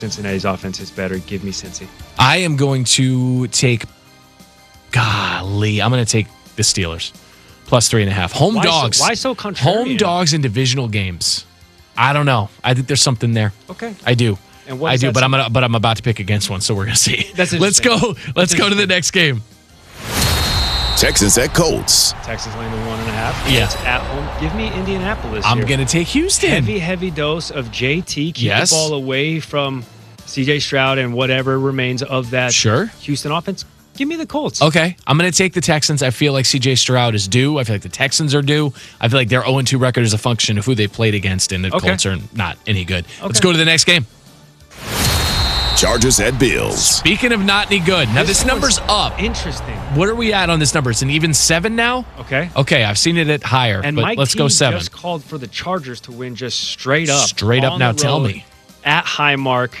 Cincinnati's offense is better. Give me Cincy. I am going to take. Golly, I'm going to take the Steelers plus 3.5. Home dogs. Why so contrarian? Home dogs in divisional games. I don't know. I think there's something there. Okay. I do. And I do, but I'm about to pick against one, so we're gonna see. Let's go. Let's go to the next game. Texans at Colts. Texans laying the 1.5. Yeah. It's at home. Give me Indianapolis. I'm here. gonna take Houston. Heavy dose of JT. Keep Yes. the ball away from CJ Stroud and whatever remains of that Houston offense. Give me the Colts. Okay, I'm going to take the Texans. I feel like CJ Stroud is due. I feel like the Texans are due. I feel like their 0-2 record is a function of who they played against, and the Colts are not any good. Let's go to the next game. Chargers at Bills. Speaking of not any good, now this number's up. Interesting. What are we at on this number? It's an even 7 now? Okay. Okay, I've seen it at higher, And but Mike let's go 7. just called for the Chargers to win just straight up. Straight up on now, the tell road me. At Highmark.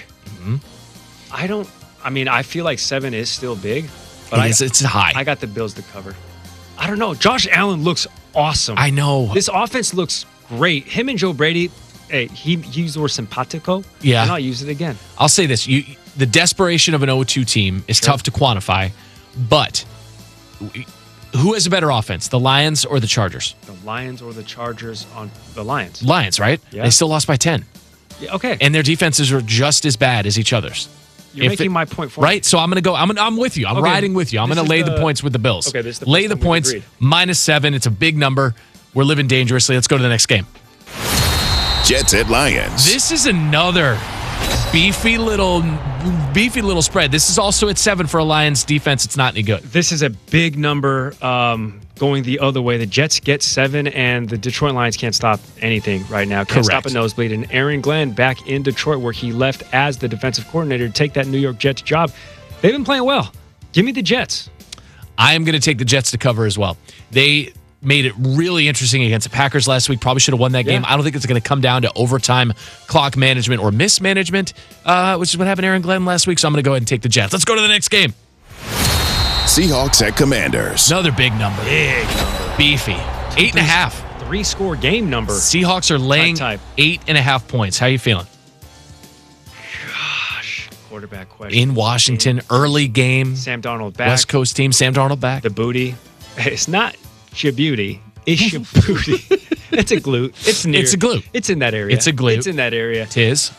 I feel like 7 is still big. But it's high. I got the Bills to cover. I don't know. Josh Allen looks awesome. I know. This offense looks great. Him and Joe Brady, hey, he used the word simpatico. Yeah. And I'll use it again. I'll say this. The desperation of an 0-2 team is tough to quantify, but who has a better offense, the Lions or the Chargers? The Lions or the Chargers on the Lions. Lions, right? Yeah. They still lost by 10. Yeah, okay. And their defenses are just as bad as each other's. You're making my point for me. Right? So I'm going to go. I'm with you. I'm riding with you. I'm going to lay the points with the Bills. Okay, this is the lay first the time we've points agreed. -7. It's a big number. We're living dangerously. Let's go to the next game. Jets at Lions. This is another beefy little spread. This is also at 7 for a Lions defense. It's not any good. This is a big number going the other way. The Jets get 7, and the Detroit Lions can't stop anything right now. Can't stop a nosebleed. And Aaron Glenn back in Detroit, where he left as the defensive coordinator to take that New York Jets job. They've been playing well. Give me the Jets. I am going to take the Jets to cover as well. They made it really interesting against the Packers last week. Probably should have won that game. I don't think it's going to come down to overtime clock management or mismanagement, which is what happened to Aaron Glenn last week. So I'm going to go ahead and take the Jets. Let's go to the next game. Seahawks at Commanders. Another big number. Beefy. 8.5. 3-score game number. Seahawks are laying 8.5 points. How you feeling? Gosh, quarterback question. In Washington, early game. Sam Darnold back. West Coast team, Sam Darnold back. The booty. It's not Shabuti. It's Shabuti. It's a glute. It's near. It's a glute. It's in that area. It's a glute. It's in that area. Tis.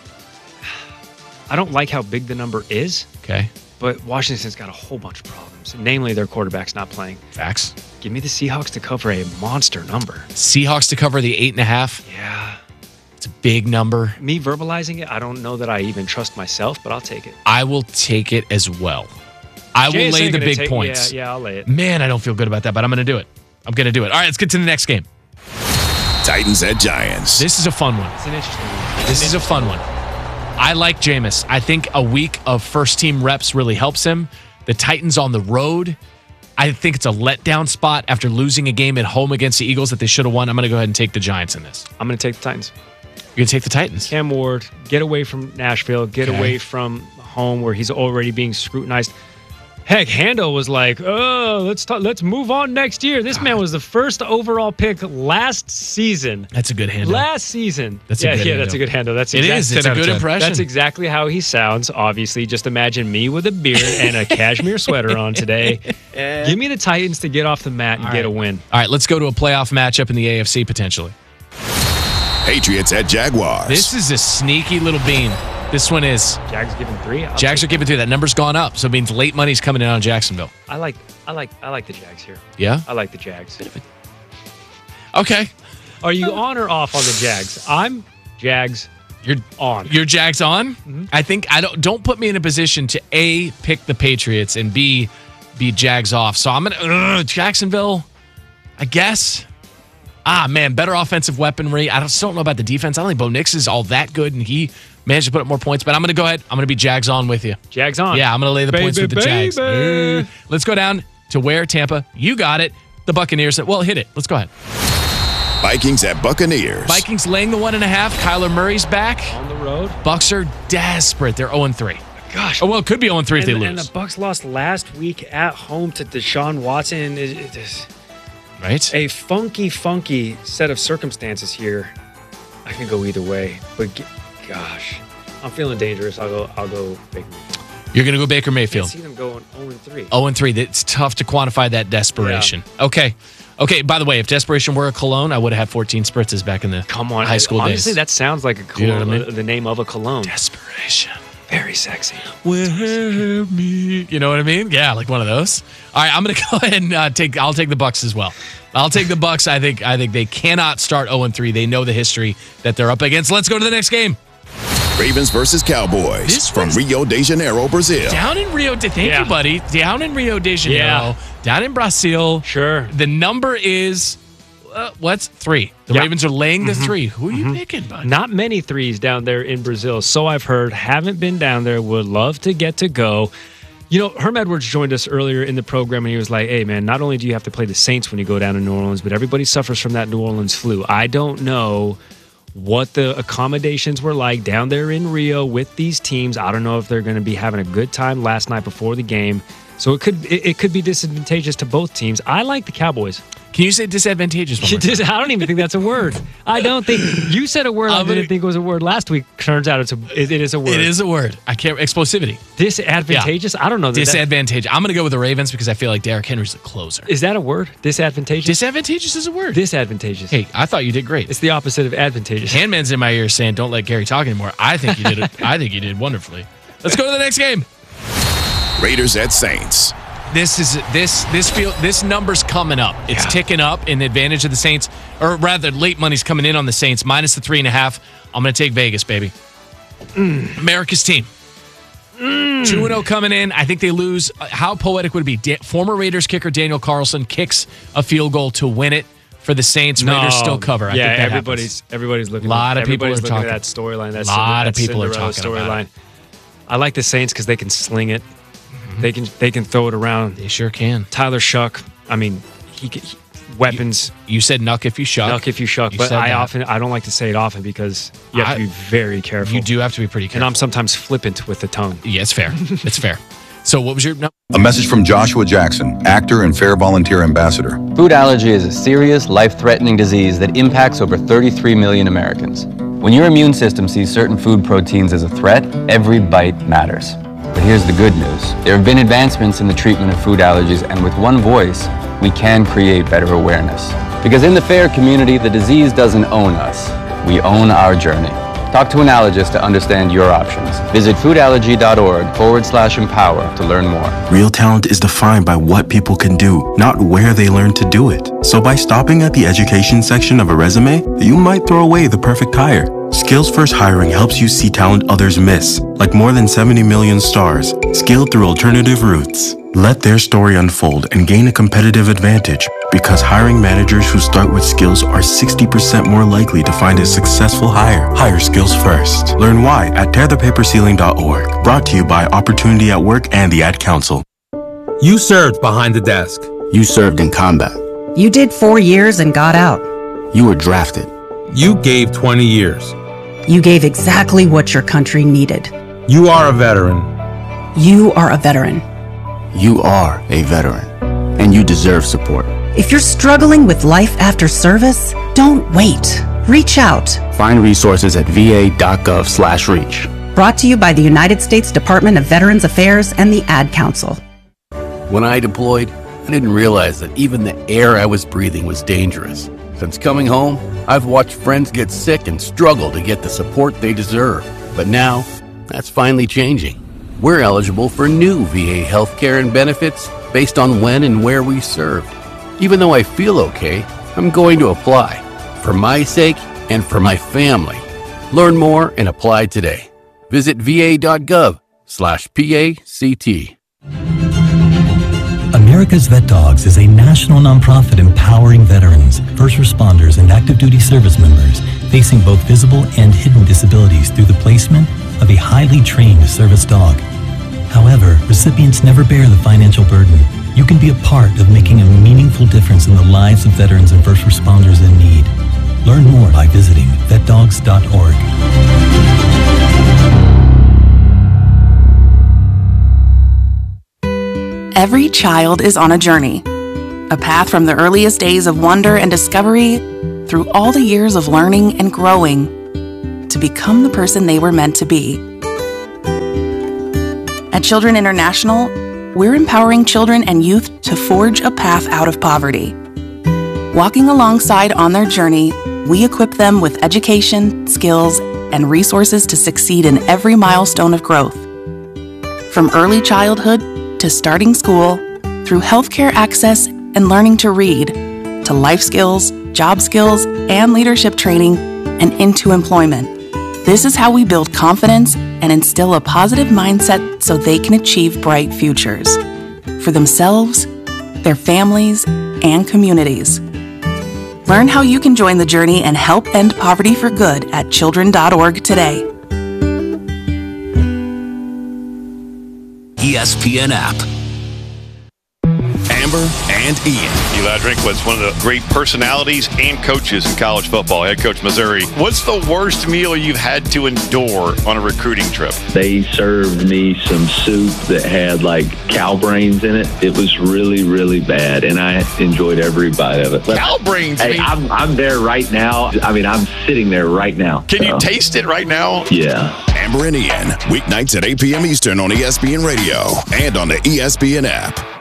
I don't like how big the number is. Okay. But Washington's got a whole bunch of problems. Namely, their quarterback's not playing. Facts. Give me the Seahawks to cover a monster number. Seahawks to cover the 8.5. Yeah. It's a big number. Me verbalizing it, I don't know that I even trust myself, but I'll take it. I will take it as well. I will lay the big points. Yeah, I'll lay it. Man, I don't feel good about that, but I'm going to do it. I'm going to do it. All right, let's get to the next game. Titans at Giants. This is a fun one. It's an interesting one. This is a fun one. I like Jameis. I think a week of first-team reps really helps him. The Titans on the road, I think it's a letdown spot after losing a game at home against the Eagles that they should have won. I'm going to go ahead and take the Giants in this. I'm going to take the Titans. You're going to take the Titans. Cam Ward, get away from Nashville, get away from home where he's already being scrutinized. Heck, Hando was like, "Oh, let's move on next year." This man was the first overall pick last season. That's a good handle. Last season. That's a good handle. That's a good handle. That's it is. It's a good impression. That's exactly how he sounds. Obviously, just imagine me with a beard and a cashmere sweater on today. Give me the Titans to get off the mat and get a win. All right, let's go to a playoff matchup in the AFC potentially. Patriots at Jaguars. This is a sneaky little bean. This one is. Jags giving 3. Jags are giving 3. That number's gone up, so it means late money's coming in on Jacksonville. I like the Jags here. Yeah? I like the Jags. Okay. Are you on or off on the Jags? I'm Jags. You're on. You're Jags on? Mm-hmm. I think don't put me in a position to A, pick the Patriots, and B, be Jags off. So I'm gonna Jacksonville, I guess. Man, better offensive weaponry. I just don't know about the defense. I don't think Bo Nix is all that good, and he managed to put up more points. But I'm going to go ahead. I'm going to be Jags on with you. Jags on. Yeah, I'm going to lay the points with the Jags. Let's go down to where, Tampa? You got it. The Buccaneers. Well, hit it. Let's go ahead. Vikings at Buccaneers. Vikings laying the 1.5. Kyler Murray's back. On the road. Bucks are desperate. They're 0-3. Gosh. Oh, well, it could be 0-3 if they lose. And the Bucks lost last week at home to Deshaun Watson. Right? A funky set of circumstances here. I can go either way, but gosh. I'm feeling dangerous. I'll go Baker Mayfield. You're going to go Baker Mayfield. I see them going 0-3. 0-3. It's tough to quantify that desperation. Yeah. Okay. By the way, if desperation were a cologne, I would have had 14 spritzes back in the high school days. Honestly, that sounds like a cologne. You know what I mean? The name of a cologne. Desperation. Very sexy. Wear me. You know what I mean? Yeah, like one of those. All right, I'm going to go ahead and I'll take the Bucs as well. I'll take the Bucs. I think they cannot start 0-3. They know the history that they're up against. Let's go to the next game. Ravens versus Cowboys from Rio de Janeiro, Brazil. Down in Rio de Thank you, buddy. Down in Rio de Janeiro. Yeah. Down in Brazil. Sure. The number is what's 3? The Ravens are laying the 3. Who are you picking, bud? Not many 3s down there in Brazil. So I've heard. Haven't been down there. Would love to get to go. You know, Herm Edwards joined us earlier in the program, and he was like, hey, man, not only do you have to play the Saints when you go down to New Orleans, but everybody suffers from that New Orleans flu. I don't know what the accommodations were like down there in Rio with these teams. I don't know if they're going to be having a good time last night before the game. So it could be disadvantageous to both teams. I like the Cowboys. Can you say disadvantageous one more time? I don't even think that's a word. I don't think you said a word I didn't think it was a word last week. Turns out it is a word. It is a word. I can't. Explosivity. Disadvantageous? Yeah. I don't know. Disadvantageous. I'm going to go with the Ravens because I feel like Derrick Henry's the closer. Is that a word? Disadvantageous? Disadvantageous is a word. Disadvantageous. Hey, I thought you did great. It's the opposite of advantageous. Handman's in my ear saying, "Don't let Gary talk anymore." I think you did. I think you did wonderfully. Let's go to the next game. Raiders at Saints. This number's coming up. It's ticking up in the advantage of the Saints, or rather, late money's coming in on the Saints. Minus the 3.5. I'm going to take Vegas, baby. America's team. 2-0 coming in. I think they lose. How poetic would it be? Former Raiders kicker Daniel Carlson kicks a field goal to win it for the Saints. Raiders still cover. I think that everybody's looking. A lot of people are looking talking at that storyline. A lot of people are talking storyline. I like the Saints because they can sling it. They can throw it around. They sure can. Tyler Shuck. I mean, he weapons. You said nuck if you shuck. Nuck if you shuck. But I don't like to say it often because you have to be very careful. You do have to be pretty careful. And I'm sometimes flippant with the tongue. Yeah, it's fair. It's fair. So what was your number? A message from Joshua Jackson, actor and Fair Volunteer Ambassador. Food allergy is a serious, life-threatening disease that impacts over 33 million Americans. When your immune system sees certain food proteins as a threat, every bite matters. But here's the good news. There have been advancements in the treatment of food allergies, and with one voice, we can create better awareness. Because in the FAIR community, the disease doesn't own us. We own our journey. Talk to an allergist to understand your options. Visit foodallergy.org/empower to learn more. Real talent is defined by what people can do, not where they learn to do it. So by stopping at the education section of a resume, you might throw away the perfect hire. Skills First Hiring helps you see talent others miss, like more than 70 million stars, scaled through alternative routes. Let their story unfold and gain a competitive advantage, because hiring managers who start with skills are 60% more likely to find a successful hire. Hire skills first. Learn why at tearthepaperceiling.org. Brought to you by Opportunity at Work and the Ad Council. You served behind the desk. You served in combat. You did 4 years and got out. You were drafted. You gave 20 years. You gave exactly what your country needed. You are a veteran. You are a veteran. You are a veteran, and you deserve support. If you're struggling with life after service, don't wait. Reach out. Find resources at va.gov/reach. Brought to you by the United States Department of Veterans Affairs and the Ad Council. When I deployed, I didn't realize that even the air I was breathing was dangerous. Since coming home, I've watched friends get sick and struggle to get the support they deserve. But now, that's finally changing. We're eligible for new VA healthcare and benefits based on when and where we served. Even though I feel okay, I'm going to apply. For my sake and for my family. Learn more and apply today. Visit va.gov/PACT. America's Vet Dogs is a national nonprofit empowering veterans, first responders, and active duty service members facing both visible and hidden disabilities through the placement of a highly trained service dog. However, recipients never bear the financial burden. You can be a part of making a meaningful difference in the lives of veterans and first responders in need. Learn more by visiting vetdogs.org. Every child is on a journey, a path from the earliest days of wonder and discovery through all the years of learning and growing to become the person they were meant to be. At Children International, we're empowering children and youth to forge a path out of poverty. Walking alongside on their journey, we equip them with education, skills, and resources to succeed in every milestone of growth. From early childhood to starting school, through healthcare access and learning to read, to life skills, job skills, and leadership training, and into employment. This is how we build confidence and instill a positive mindset so they can achieve bright futures for themselves, their families, and communities. Learn how you can join the journey and help end poverty for good at children.org today. ESPN app. Amber and Ian. Eli Drinkwitz, one of the great personalities and coaches in college football, head coach Missouri. What's the worst meal you've had to endure on a recruiting trip? They served me some soup that had like cow brains in it. It was really, really bad, and I enjoyed every bite of it. But, cow brains? Hey, I'm there right now. I mean, I'm sitting there right now. Can you taste it right now? Yeah. Amber and Ian, weeknights at 8 p.m. Eastern on ESPN Radio and on the ESPN app.